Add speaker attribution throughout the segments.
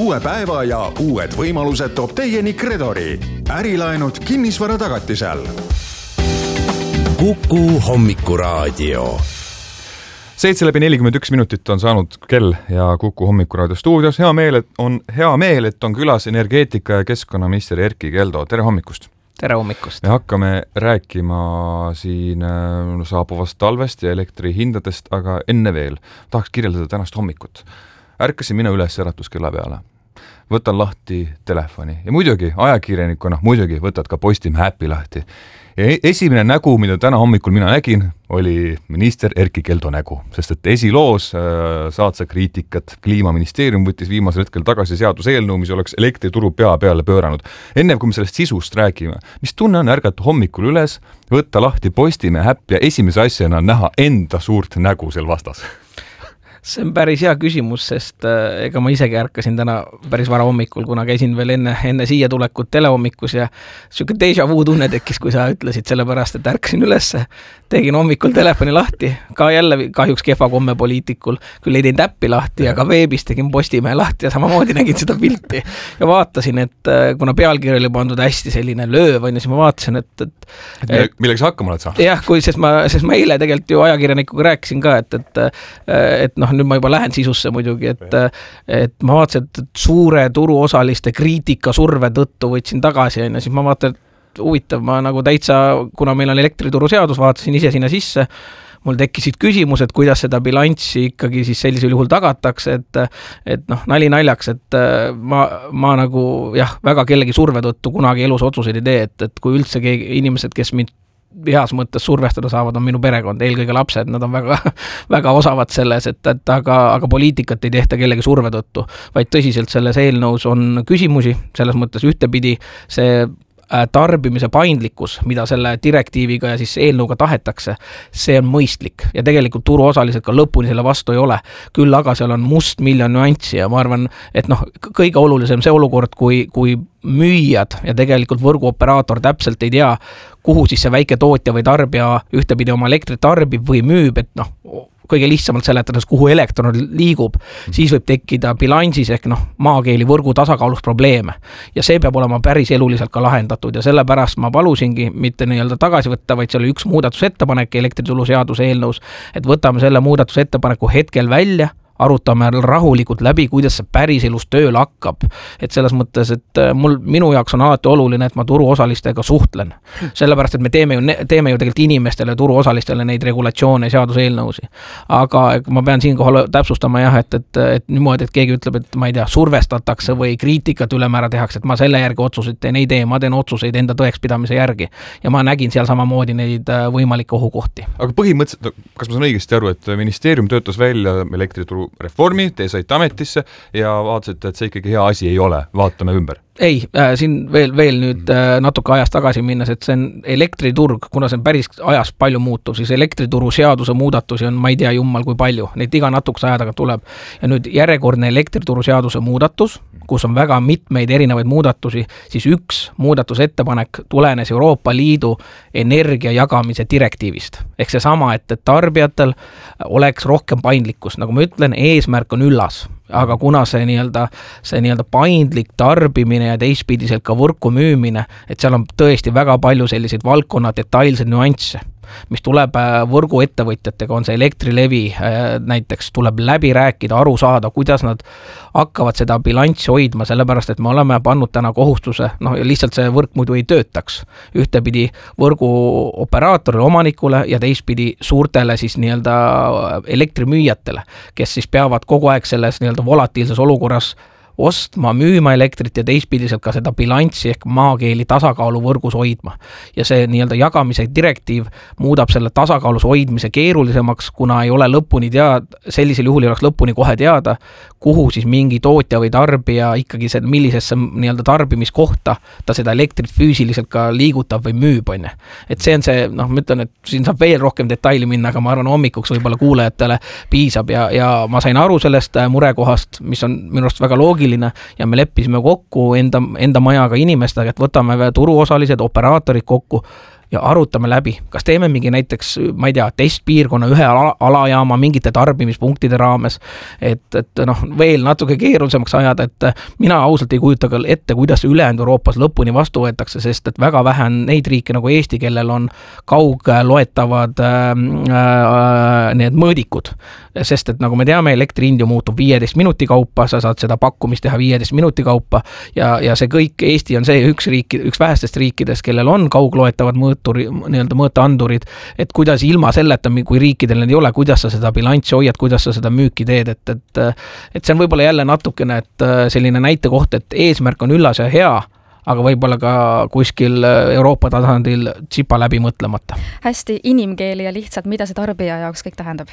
Speaker 1: Uue päeva ja uued võimalused toob teieni Credori. Ärilaenud kinnisvara tagatisel.
Speaker 2: Kuku hommikuraadio.
Speaker 3: 7:41 on saanud kell ja Kuku hommikuraadio stuudios. Hea meel, et on külas energeetika- ja keskkonnaminister Erkki Keldo. Tere hommikust!
Speaker 4: Tere hommikust!
Speaker 3: Me hakkame rääkima siin saabuvast talvest ja elektrihindadest, aga enne veel tahaks kirjeldada tänast hommikut. Ärkasin mina üles äratuskella peale. Võtan lahti telefoni ja muidugi ajakirjanikuna võtad ka Postimehe äppi lahti. Ja esimene nägu, mida täna hommikul mina nägin, oli minister Erkki Keldo nägu, sest et esiloos saad sa kriitikat. Kliimaministeerium võttis viimasel hetkel tagasi seaduseelnõu, mis oleks elektrituru pea peale pööranud. Enne kui me sellest sisust räägime, mis tunne on ärgata hommikul üles, võtta lahti Postimehe äpp ja esimese asjana näha enda suurt nägu seal vastas?
Speaker 4: See on päris hea küsimus, sest ega ma isegi ärkasin täna päris vara hommikul, kuna käisin veel enne siia tulekut telehommikus ja siuke déjà vu tunne tekkis, kui sa ütlesid, sellepärast, et ärkasin üles, tegin hommikul telefoni lahti, ka jälle kahjuks kehva komme poliitikul, küll ei teinud äppi lahti, aga veebis tegin Postimehe lahti ja samamoodi nägin seda pilti ja vaatasin, et kuna pealkiri oli pandud hästi selline lööv, siis ma vaatasin, et
Speaker 3: millega sa hakkama oled saanud?
Speaker 4: Jah, sest ma eile tegelikult ju ajakirjanikuga rääkisin ka, et nüüd ma juba lähen sisusse muidugi, et ma vaatasin, et suure turuosaliste kriitika surve tõttu võtsin tagasi, ja siis ma vaatan, et huvitav, ma nagu täitsa, kuna meil on elektrituru seadus, vaatasin ise sinna sisse, mul tekkisid küsimused, kuidas seda bilanssi ikkagi siis sellisel juhul tagatakse, et nali naljaks, et ma nagu väga kellegi surve tõttu kunagi elus otsuseid ei tee, et kui üldse inimesed, kes mind heas mõttes survestada saavad, on minu perekond, eelkõige lapsed, nad on väga, väga osavad selles, aga poliitikat ei tehta kellegi surve tõttu, vaid tõsiselt selles eelnõus on küsimusi, selles mõttes ühtepidi see tarbimise paindlikkus, mida selle direktiiviga ja siis eelnõuga tahetakse, see on mõistlik ja tegelikult turuosalised ka lõpuni selle vastu ei ole. Küll aga seal on mustmiljon nüanssi ja ma arvan, et kõige olulisem see olukord, kui müüjad ja tegelikult võrguoperaator täpselt ei tea, kuhu siis see väike tootja või tarbija ühtepidi oma elektrit tarbib või müüb, et kõige lihtsamalt seletades, kuhu elektron liigub, siis võib tekkida bilansis ehk maakeeli võrgu tasakaalus probleeme. Ja see peab olema päris eluliselt ka lahendatud ja sellepärast ma palusingi mitte tagasi võtta, vaid see oli üks muudatusettepanek elektritulu seaduse eelnõus, et võtame selle muudatusettepaneku hetkel välja, arutame rahulikult läbi, kuidas see päris elus tööl hakkab. Et selles mõttes, et minu jaoks on alati oluline, et ma turuosalistega suhtlen. Sellepärast, et me teeme ju tegelikult inimestele turuosalistele neid regulatsioone ja seaduseelnõusi. Aga ma pean siinkohal täpsustama et niimoodi, et keegi ütleb, et ma ei tea, survestatakse või kriitikat ülemäära tehakse, et ma selle järgi otsuseid teen, ei tee, ma teen otsuseid enda tõekspidamise järgi. Ja ma nägin seal samamoodi neid võimalikke ohukohti.
Speaker 3: Aga põhimõtteliselt, kas ma saan õigesti aru, et ministeerium töötas välja elektrituru reformi, te saite ametisse ja vaatasite, et see ikkagi hea asi ei ole, vaatame ümber.
Speaker 4: Ei, siin veel nüüd natuke ajast tagasi minnes, et see on elektriturg, kuna see on päris ajas palju muutuv, siis elektrituru seaduse muudatusi on, ma ei tea jummal kui palju, neid iga natukese aja taga tuleb. Ja nüüd järjekordne elektrituru seaduse muudatus, kus on väga mitmeid erinevaid muudatusi, siis üks muudatusettepanek tulenes Euroopa Liidu energia jagamise direktiivist. Ehk see sama, et tarbijatel oleks rohkem paindlikkus, nagu ma ütlen, eesmärk on üllas. Aga kuna see nii-öelda paindlik tarbimine ja teistpidiselt ka võrku müümine, et seal on tõesti väga palju selliseid valdkonna detailseid nüansse, mis tuleb võrgu ettevõtjatega, on see Elektrilevi näiteks, tuleb läbi rääkida, aru saada, kuidas nad hakkavad seda bilanssi hoidma, sellepärast, et me oleme pannud täna kohustuse, lihtsalt see võrk muidu ei töötaks. Ühtepidi võrgu operaatorile, omanikule ja teistpidi suurtele siis nii-öelda elektrimüüjatele, kes siis peavad kogu aeg selles nii-öelda volatiilses olukorras ostma, müüma elektrit ja teistpidiselt ka seda bilanssi ehk maakeeli tasakaalu võrgus hoidma. Ja see nii-öelda jagamise direktiiv muudab selle tasakaalus hoidmise keerulisemaks, kuna ei ole lõpuni sellisel juhul ei oleks lõpuni kohe teada, kuhu siis mingi tootja või tarbija ikkagi millisesse nii-öelda tarbimiskohta ta seda elektrit füüsiliselt ka liigutab või müüb. Et see on see, ma ütlen, et siin saab veel rohkem detaili minna, aga ma arvan hommikuks võib-olla kuulajatele piisab ja ma sain aru sellest murekohast, mis on minu arust väga loogiline ja me leppisime kokku enda majaga inimestega, et võtame turuosalised, operaatorid kokku ja arutame läbi, kas teeme mingi näiteks, ma ei tea, testpiirkonna ühe alajaama mingite tarbimispunktide raames, et noh, veel natuke keerulisemaks ajada, et mina ausalt ei kujuta ka ette, kuidas ülejäänud Euroopas lõpuni vastu võetakse, sest et väga vähe on neid riike nagu Eesti, kellel on kaugloetavad need mõõdikud, sest et nagu me teame, elektri hind ju muutub 15 minuti kaupa, sa saad seda pakkumist teha 15 minuti kaupa ja see kõik, Eesti on see üks vähestest riikidest, kellel on kaugloetavad mõõteandurid, et kuidas ilma selleta, kui riikidel need ei ole, kuidas sa seda bilanssi hoiad, kuidas sa seda müüki teed, et see on võib-olla jälle natukene, et selline näite koht, et eesmärk on üllas ja hea, aga võib-olla ka kuskil Euroopa tasandil tsipa läbi mõtlemata.
Speaker 5: Hästi inimkeeli ja lihtsalt, mida see tarbija jaoks kõik tähendab?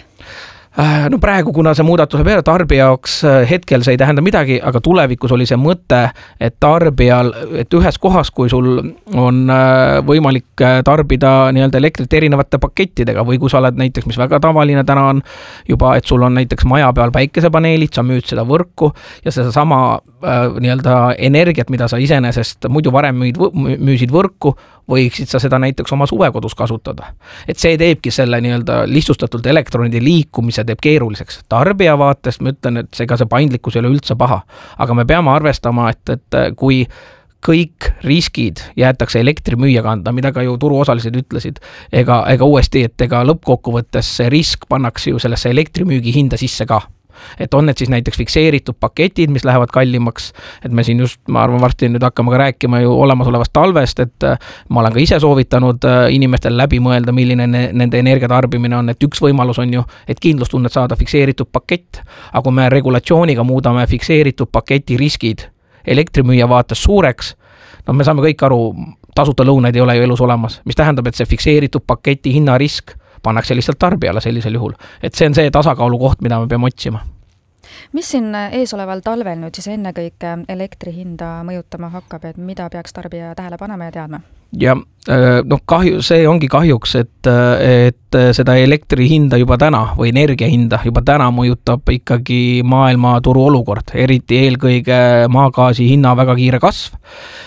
Speaker 4: No praegu, kuna see muudatuse peale tarbija jaoks hetkel see ei tähenda midagi, aga tulevikus oli see mõte, et tarbijal, et ühes kohas, kui sul on võimalik tarbida nii-öelda elektrit erinevate pakettidega või kui sa oled näiteks, mis väga tavaline täna on juba, et sul on näiteks maja peal päikesepaneelid, sa müüd seda võrku ja seda sama nii-öelda energiat, mida sa iseenesest muidu varem müüsid võrku, võiksid sa seda näiteks oma suvekodus kasutada. Et see teebki selle nii-öelda lihtsustatult elektronide liikumise teeb keeruliseks. Tarbija vaatest ma ütlen, et see paindlikkus ei ole üldse paha, aga me peame arvestama, et kui kõik riskid jäetakse elektrimüüja kanda, mida ka ju turuosalised ütlesid, ega uuesti, et ega lõppkokkuvõttes see risk pannakse ju sellesse elektrimüügi hinda sisse ka. Et on need siis näiteks fikseeritud paketid, mis lähevad kallimaks, et me siin just, ma arvan, varsti nüüd hakkame ka rääkima ju olemasolevast talvest, et ma olen ka ise soovitanud inimestel läbi mõelda, milline nende energiatarbimine on, et üks võimalus on ju, et kindlustunnet saada fikseeritud pakett, aga kui me regulatsiooniga muudame fikseeritud paketi riskid elektrimüüja vaates suureks, no me saame kõik aru, tasuta lõunaid ei ole ju elus olemas, mis tähendab, et see fikseeritud paketi hinnarisk pannakse lihtsalt tarbijale sellisel juhul. Et see on see tasakaalu koht, mida me peame otsima.
Speaker 5: Mis siin eesoleval talvel nüüd siis enne kõik elektri hinda mõjutama hakkab, et mida peaks tarbija tähele panema ja teadma?
Speaker 4: Ja see ongi kahjuks, et seda elektri hinda juba täna või energia hinda juba täna mõjutab ikkagi maailma turu olukord, eriti eelkõige maagaasi hinna väga kiire kasv.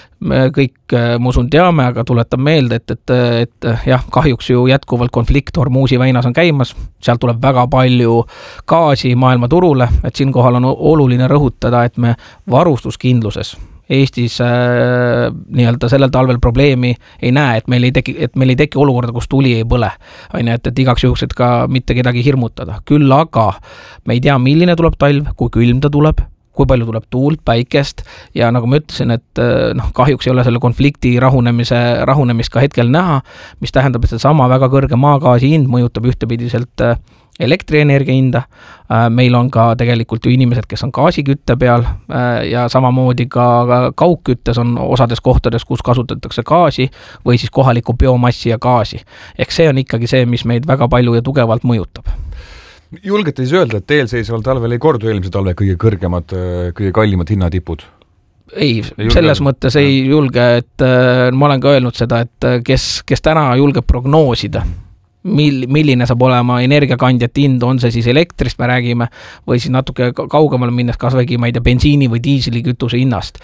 Speaker 4: Me kõik, ma usun, teame, aga tuletan meelde, et jah, kahjuks ju jätkuvalt konflikt Hormuzi väinas on käimas, sealt tuleb väga palju gaasi maailma turule, et siinkohal on oluline rõhutada, et me varustuskindluses Eestis nii-öelda sellel talvel probleemi ei näe, et meil ei teki olukorda, kus tuli ei põle. Et igaks juhuks, et ka mitte kedagi hirmutada. Küll aga me ei tea, milline tuleb talv, kui külm ta tuleb, kui palju tuleb tuult, päikest ja nagu ma ütlesin, et kahjuks ei ole selle konflikti rahunemist ka hetkel näha, mis tähendab, et see sama väga kõrge maagaasi hind mõjutab ühtepidiselt elektrienergia hinda. Meil on ka tegelikult ju inimesed, kes on gaasikütte peal ja samamoodi ka kaugküttes on osades kohtades, kus kasutatakse gaasi või siis kohalikku biomassi ja gaasi. Ehk see on ikkagi see, mis meid väga palju ja tugevalt mõjutab.
Speaker 3: Julgete siis öelda, et eelseisval talvel ei kordu eelmise talve kõige kõrgemad, kõige kallimad hinnatipud? Ei selles mõttes ei julge, et ma olen ka öelnud seda, et kes täna julgeb prognoosida, milline saab olema energiakandjate hind, on see siis elektrist me räägime või siis natuke kaugemale minnes kasvõigi, ma ei tea, bensiini või diislikütuse hinnast.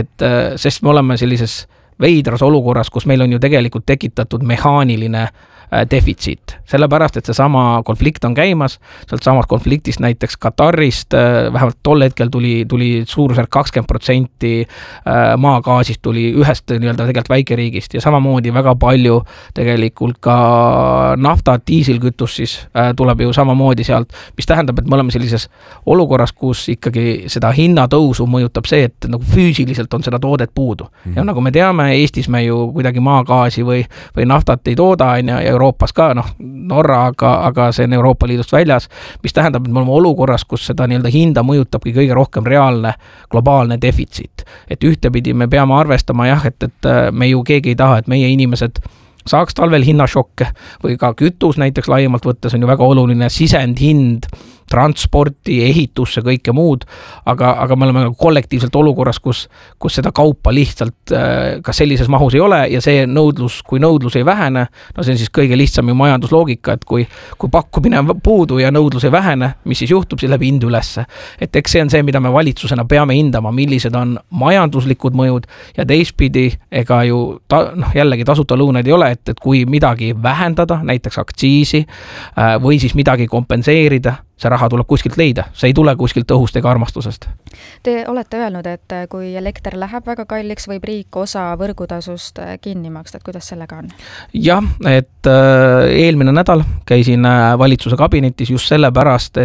Speaker 3: Sest me oleme sellises veidras olukorras, kus meil on ju tegelikult tekitatud mehaaniline defitsiit. Sellepärast, et see sama konflikt on käimas, sealt samast konfliktist näiteks Katarist, vähemalt tol hetkel tuli suurusjärk 20% maagaasist tuli ühest nii-öelda tegelikult väikeriigist ja samamoodi väga palju tegelikult ka nafta, diiselkütus siis tuleb ju samamoodi sealt, mis tähendab, et me oleme sellises olukorras, kus ikkagi seda hinnatõusu mõjutab see, et nagu füüsiliselt on seda toodet puudu. Ja nagu me teame, Eestis me ju kuidagi maagaasi või naftat ei tooda ja Euroopas ka, Norra, aga see on Euroopa Liidust väljas, mis tähendab, et me oleme olukorras, kus seda nii-öelda hinda mõjutabki kõige rohkem reaalne globaalne defitsiit. Et ühtepidi me peame arvestama jah, et me ju keegi ei taha, et meie inimesed saaks talvel hinnašokke või ka kütus näiteks laiemalt võttes on ju väga oluline sisendhind
Speaker 4: transporti, ehitusse, kõike muud, aga me oleme kollektiivselt olukorras, kus seda kaupa lihtsalt ka sellises mahus ei ole ja see nõudlus, kui nõudlus ei vähene, no see on siis kõige lihtsam ju majandusloogika, et kui pakkumine on puudu ja nõudlus ei vähene, mis siis juhtub, siis läbi hind ülesse. Et eks see on see, mida me valitsusena peame hindama, millised on majanduslikud mõjud ja teistpidi, ega ju jällegi tasuta lõunaid ei ole, et kui midagi vähendada, näiteks aktsiisi või siis midagi kompenseerida, see raha tuleb kuskilt leida, see ei tule kuskilt õhust ega armastusest.
Speaker 5: Te olete öelnud, et kui elekter läheb väga kalliks, võib riik osa võrgutasust kinni maksta, et kuidas sellega on?
Speaker 4: Jah, et eelmine nädal käisin valitsuse kabinetis just sellepärast,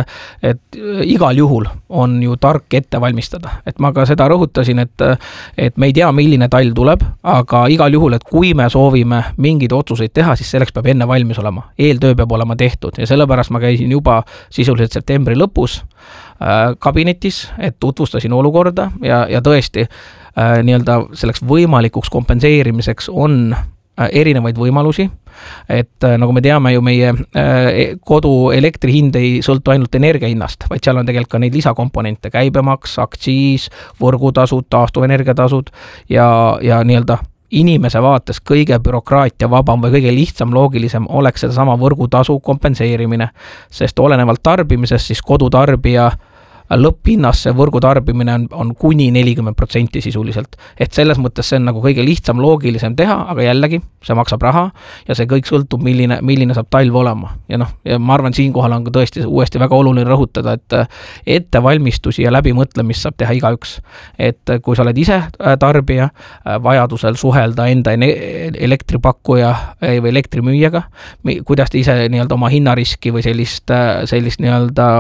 Speaker 4: et igal juhul on ju tark ette valmistada. Et ma ka seda rõhutasin, et me ei tea, milline talv tuleb, aga igal juhul, et kui me soovime mingeid otsuseid teha, siis selleks peab enne valmis olema. Eeltöö peab olema tehtud ja sellepärast ma käisin juba sisuliselt septembri lõpus kabinetis, et tutvustasin olukorda ja tõesti nii-öelda selleks võimalikuks kompenseerimiseks on erinevaid võimalusi, et nagu me teame ju meie kodu elektri hind ei sõltu ainult energia hinnast, vaid seal on tegelikult ka neid lisakomponente, käibemaks, aktsiis, võrgutasud, taastuvenergiatasud ja nii-öelda inimese vaates kõige bürokraatia vabam või kõige lihtsam, loogilisem oleks seda sama võrgutasu kompenseerimine, sest olenevalt tarbimisest siis kodutarbija lõpphinnas see võrgutarbimine on kuni 40% sisuliselt. Et selles mõttes see on nagu kõige lihtsam, loogilisem teha, aga jällegi see maksab raha ja see kõik sõltub, milline saab talv olema. Ja ma arvan, siinkohal on ka tõesti uuesti väga oluline rõhutada, et ettevalmistusi ja läbimõtlemist saab teha igaüks. Et kui sa oled ise tarbija, vajadusel suhelda enda elektripakkuja või elektrimüüjaga, kuidas te ise nii-öelda oma hinnariski või sellist nii-öelda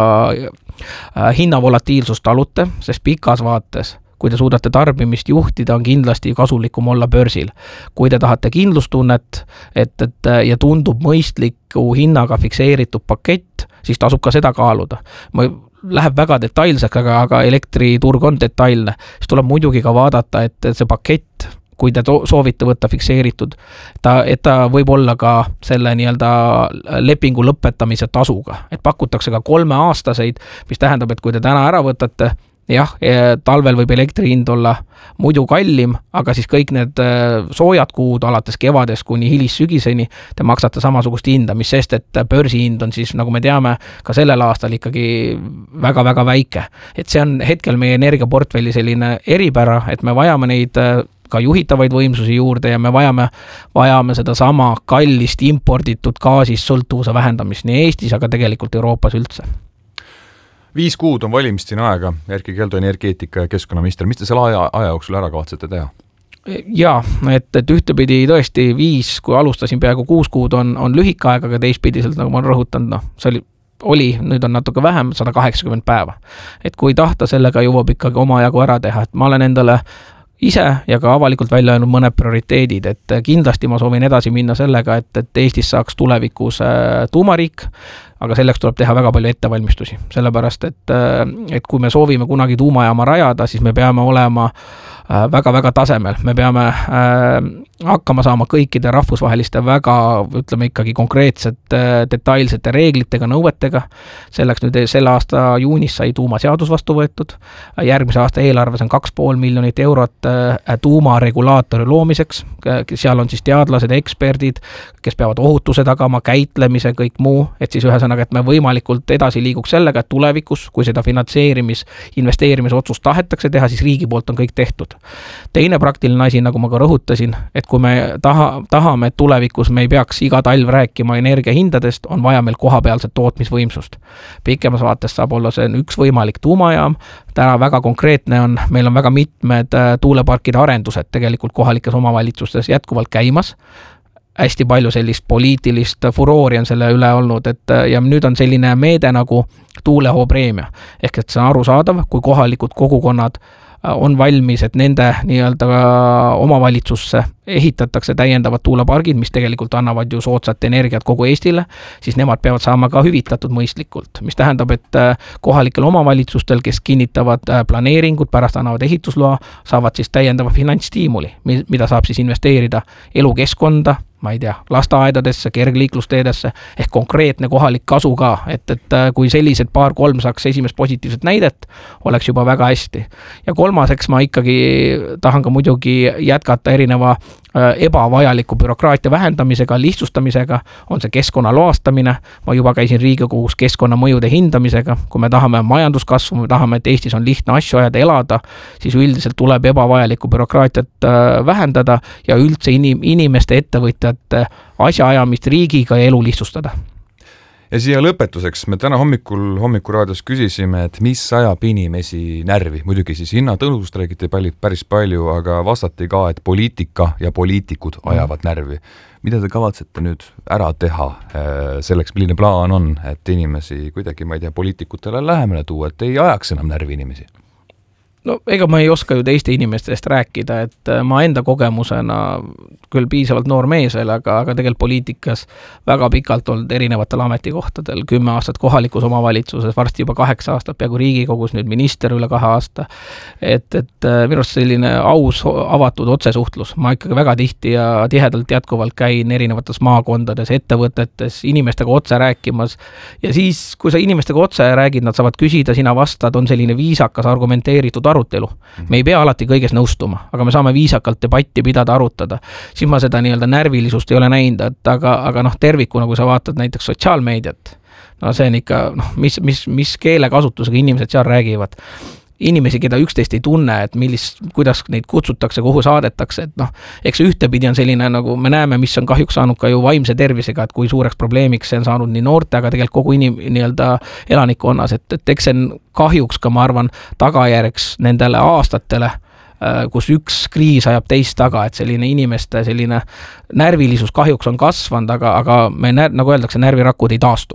Speaker 4: hinnavolatiilsust talute, sest pikas vaates, kui te suudate tarbimist juhtida, on kindlasti kasulikum olla börsil. Kui te tahate kindlustunnet ja tundub mõistliku hinnaga fikseeritud pakett, siis tasub ka seda kaaluda. Läheb väga detailseks, aga elektriturg on detailne. Siis tuleb muidugi ka vaadata, et see pakett, kui te soovite võtta fikseeritud, et ta võib olla ka selle nii-öelda lepingu lõpetamise tasuga. Et pakutakse ka 3-aastaseid, mis tähendab, et kui te täna ära võtate, jah, talvel võib elektri hind olla muidu kallim, aga siis kõik need soojad kuud alates kevadest kuni hilissügiseni te maksate samasugust hinda, mis sest, et börsihind on siis, nagu me teame, ka sellel aastal ikkagi väga-väga väike. Et see on hetkel meie energiaportfelli selline eripära, et me vajame neid ka juhitavaid võimsusi juurde ja me vajame seda sama kallist imporditud gaasist sõltuvuse vähendamist nii Eestis, aga tegelikult Euroopas üldse.
Speaker 3: 5 kuud on valimistini aega, Erkki Keldo, energeetika ja keskkonnaminister. Mis te selle aja jooksul ära kavatsete teha?
Speaker 4: Jaa, et ühtepidi tõesti 5, kui alustasin peaaegu 6 kuud on lühike aeg, aga teistpidiselt, nagu ma rõhutanud, see oli, nüüd on natuke vähem, 180 päeva. Et kui tahta, sellega jõuab ikkagi oma jagu ära teha, et ma olen endale ise ja ka avalikult välja öelnud mõned prioriteedid, et kindlasti ma soovin edasi minna sellega, et Eestis saaks tulevikus tuumariik, aga selleks tuleb teha väga palju ettevalmistusi. Sellepärast, et kui me soovime kunagi tuumajaama rajada, siis me peame olema väga-väga tasemel. Me peame hakkama saama kõikide rahvusvaheliste väga, ütleme ikkagi konkreetsete detailsete reeglitega, nõuetega. Selleks nüüd selle aasta juunis sai tuumaseadus vastu võetud. Järgmise aasta eelarves on 2,5 miljonit eurot tuumaregulaatori loomiseks. Seal on siis teadlased, eksperdid, kes peavad ohutuse tagama, käitlemise, kõik muu, et siis ühesõnaga, et me võimalikult edasi liiguks sellega, et tulevikus, kui seda investeerimisotsust tahetakse teha, siis riigi poolt on kõik tehtud. Teine praktiline asi, nagu ma ka rõhutasin, et kui me tahame, et tulevikus me ei peaks iga talv rääkima energiahindadest, on vaja meil kohapealset tootmisvõimsust. Pikemas vaates saab olla see üks võimalik tuumajaam. Täna väga konkreetne on, meil on väga mitmed tuuleparkide arendused tegelikult kohalikes omavalitsustes jätkuvalt käimas. Hästi palju sellist poliitilist furoori on selle üle olnud, ja nüüd on selline meede nagu tuulehoopreemia. Ehk et see on arusaadav, kui kohalikud kogukonnad on valmis, et nende nii-öelda omavalitsusse ehitatakse täiendavad tuulepargid, mis tegelikult annavad ju soodsat energiat kogu Eestile, siis nemad peavad saama ka hüvitatud mõistlikult, mis tähendab, et kohalikel omavalitsustel, kes kinnitavad planeeringud, pärast annavad ehitusloa, saavad siis täiendava finantsstiimuli, mida saab siis investeerida elukeskkonda, ma ei tea, lasteaedadesse, kergliiklusteedesse, ehk konkreetne kohalik kasu ka, et kui sellised 2-3 saaks esimest positiivset näidet, oleks juba väga hästi. Ja kolmaseks ma ikkagi tahan ka muidugi jätkata erineva ebavajaliku bürokraatia vähendamisega, lihtsustamisega, on see keskkonna loastamine, ma juba käisin Riigikogus keskkonnamõjude hindamisega, kui me tahame majanduskasvu, me tahame, et Eestis on lihtne asju ajada, elada, siis üldiselt tuleb ebavajaliku bürokraatiat vähendada ja üldse inimeste ettevõtjate asjaajamist riigiga ja elu lihtsustada.
Speaker 3: Ja siia lõpetuseks me täna hommikuraadios küsisime, et mis ajab inimesi närvi. Muidugi siis hinnatõusust räägiti päris palju, aga vastati ka, et poliitika ja poliitikud ajavad närvi. Mida te kavatsete nüüd ära teha selleks, milline plaan on, et inimesi kuidagi, ma ei tea, poliitikutele lähemale tuua, et ei ajaks enam närvi inimesi?
Speaker 4: No ega ma ei oska ju teiste inimestest rääkida, et ma enda kogemusena küll piisavalt noor mees veel, aga tegelikult poliitikas väga pikalt olnud erinevatel ametikohtadel, 10 aastat kohalikus omavalitsuses, varsti juba 8 aastat peaaegu Riigikogus, nüüd minister üle 2 aasta. Et minu arust selline aus, avatud otsesuhtlus. Ma ikkagi väga tihti ja tihedalt jätkuvalt käin erinevates maakondades, ettevõtetes, inimestega otse rääkimas. Ja siis, kui sa inimestega otse räägid, nad saavad küsida, sina vastad, on selline viisakas, argumenteeritud arutelu. Me ei pea alati kõiges nõustuma, aga me saame viisakalt debatti pidada, arutada. Siis ma seda nii-öelda närvilisust ei ole näinud, aga tervikuna, kui sa vaatad näiteks sotsiaalmeediat, no see on ikka, mis keelekasutusega inimesed seal räägivad. Inimesi, keda üksteist ei tunne, et kuidas neid kutsutakse, kuhu saadetakse, et eks ühtepidi on selline, nagu me näeme, mis on kahjuks saanud ka ju vaimse tervisega, et kui suureks probleemiks see on saanud nii noorte, aga tegelikult kogu nii-öelda elanikkonnas, et eks see on kahjuks ka, ma arvan, tagajärjeks nendele aastatele, kus üks kriis ajab teist taga, et selline inimeste selline närvilisus kahjuks on kasvanud, aga me nagu öeldakse, närvirakud ei taastu.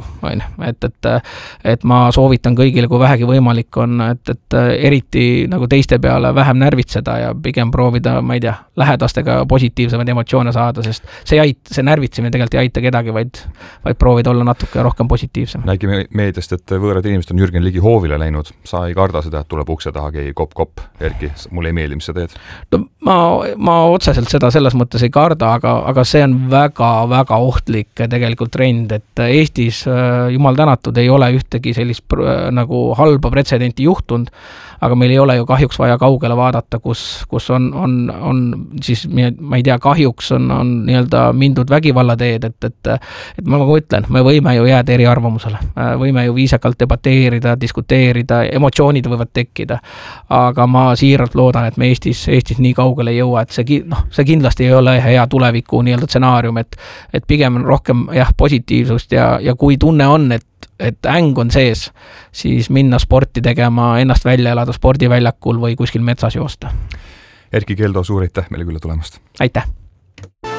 Speaker 4: Et ma soovitan kõigile, kui vähegi võimalik on, et eriti nagu teiste peale vähem närvitseda ja pigem proovida, ma ei tea, lähedastega positiivsemaid emotsioone saada, sest see närvitsemine tegelikult ei aita kedagi, vaid proovida olla natuke rohkem positiivsem.
Speaker 3: Nägime meediast, et võõrad inimesed on Jürgen Ligi hoovile läinud. Sa ei karda seda, et tuleb ukse taha keegi kopp, Erki, mulle ei meeldi, mis sa teed?
Speaker 4: No, ma otseselt seda selles mõttes ei karda, aga see on väga-väga ohtlik tegelikult trend, et Eestis jumal tänatud ei ole ühtegi sellist nagu halba pretsedenti juhtunud, aga meil ei ole ju kahjuks vaja kaugele vaadata, kus on siis, ma ei tea, kahjuks on nii-öelda mindud vägivallateed, et ma ütlen, me võime ju jääda eriarvamusele, võime ju viisakalt debateerida, diskuteerida, emotsioonid võivad tekkida, aga ma siiralt loodan, et me Eestis nii kaugele ei jõua, et see kindlasti ei ole hea tuleviku nii-öelda stsenaarium, et pigem rohkem positiivsust ja kui tunne on, et äng on sees, siis minna sporti tegema, ennast välja elada spordiväljakul või kuskil metsas joosta.
Speaker 3: Erki Keldo, suur aitäh meile külla tulemast!
Speaker 4: Aitäh!